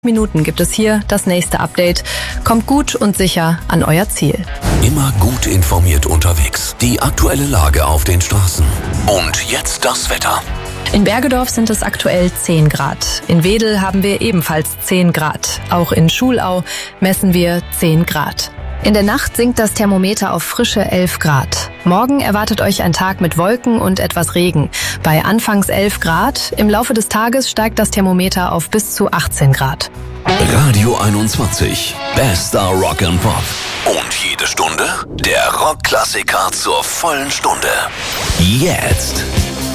Minuten gibt es hier das nächste Update. Kommt gut und sicher an euer Ziel. Immer gut informiert unterwegs. Die aktuelle Lage auf den Straßen. Und jetzt das Wetter. In Bergedorf sind es aktuell 10 Grad. In Wedel haben wir ebenfalls 10 Grad. Auch in Schulau messen wir 10 Grad. In der Nacht sinkt das Thermometer auf frische 11 Grad. Morgen erwartet euch ein Tag mit Wolken und etwas Regen. Bei anfangs 11 Grad, im Laufe des Tages steigt das Thermometer auf bis zu 18 Grad. Radio 21. Bester Rock and Pop. Und jede Stunde der Rockklassiker zur vollen Stunde. Jetzt.